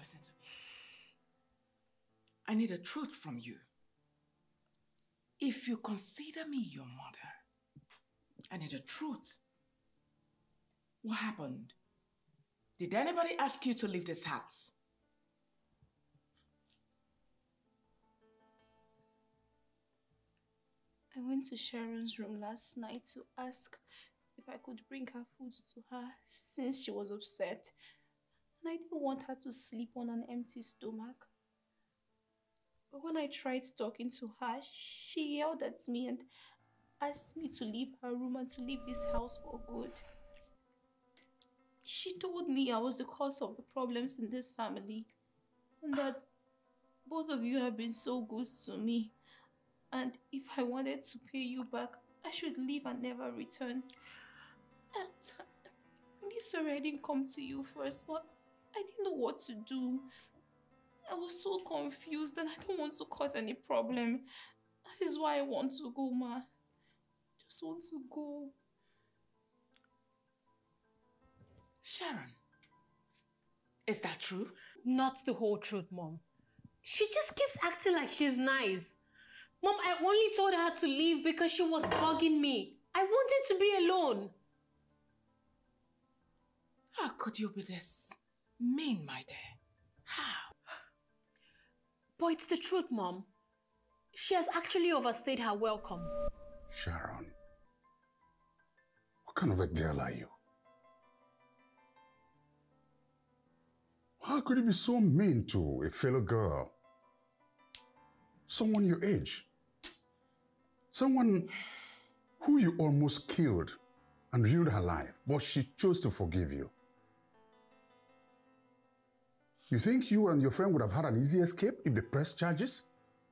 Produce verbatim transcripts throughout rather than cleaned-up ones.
listen to me. I need a truth from you. If you consider me your mother, I need a truth. What happened? Did anybody ask you to leave this house? I went to Sharon's room last night to ask if I could bring her food to her since she was upset. And I didn't want her to sleep on an empty stomach. But when I tried talking to her, she yelled at me and asked me to leave her room and to leave this house for good. She told me I was the cause of the problems in this family and that both of you have been so good to me. And if I wanted to pay you back, I should leave and never return. And I'm really sorry I didn't come to you first, but I didn't know what to do. I was so confused and I don't want to cause any problem. That is why I want to go, Ma. I just want to go. Sharon, is that true? Not the whole truth, Mom. She just keeps acting like she's nice. Mom, I only told her to leave because she was bugging me. I wanted to be alone. How could you be this mean, my dear? How? But it's the truth, Mom. She has actually overstayed her welcome. Sharon, what kind of a girl are you? How could you be so mean to a fellow girl? Someone your age. Someone who you almost killed and ruined her life, but she chose to forgive you. You think you and your friend would have had an easy escape if they pressed charges?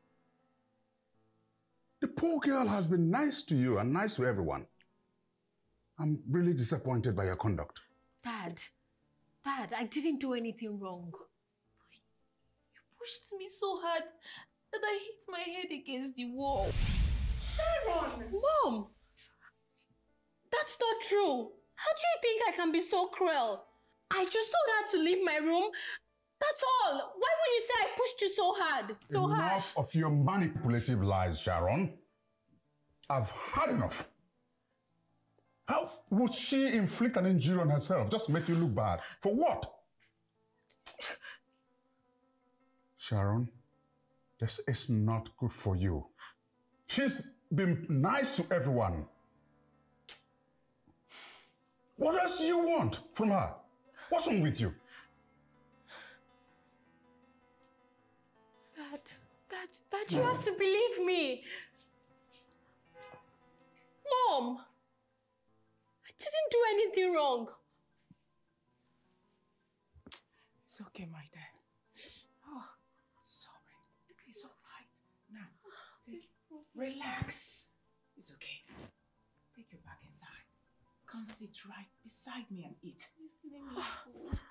The poor girl has been nice to you and nice to everyone. I'm really disappointed by your conduct. Dad, Dad, I didn't do anything wrong. You pushed me so hard that I hit my head against the wall. Sharon! Mom! That's not true. How do you think I can be so cruel? I just told her to leave my room. That's all. Why would you say I pushed you so hard? So hard. Enough of your manipulative lies, Sharon. I've had enough. How would she inflict an injury on herself just to make you look bad? For what? Sharon, this is not good for you. She's been nice to everyone. What else do you want from her? What's wrong with you? Dad, Dad, Dad, you have to believe me. Mom, I didn't do anything wrong. It's okay, my dear. Oh, sorry. It's all right. Now, take, relax. It's okay. Take you back inside. Come sit right beside me and eat. Please let me go.